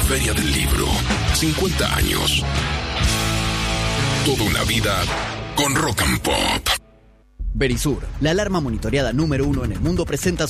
Feria del Libro. 50 años. Toda una vida con Rock and Pop. Verisur, la alarma monitoreada número 1 en el mundo, presenta